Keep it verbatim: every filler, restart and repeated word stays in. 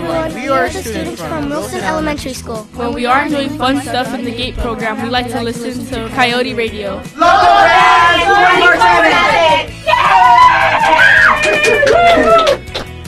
everyone. We are students from Wilson Elementary School. When we aren't doing fun stuff in the GATE program, we like to listen to Coyote Radio. Local Bands twenty-four seven!